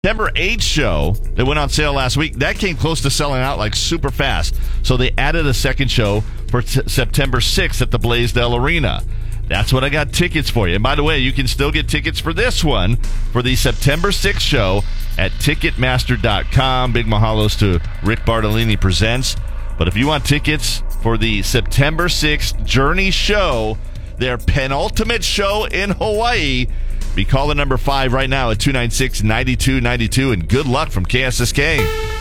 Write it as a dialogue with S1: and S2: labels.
S1: September 8th show that went on sale last week, that came close to selling out like super fast. So they added a second show for September 6th at the Blaisdell Arena. That's what I got tickets for you. And by the way, you can still get tickets for this one for the September 6th show at Ticketmaster.com. Big mahalos to Rick Bartolini Presents. But if you want tickets for the September 6th Journey show, their penultimate show in Hawaii, be calling number 5 right now at 296-9292, and good luck from KSSK.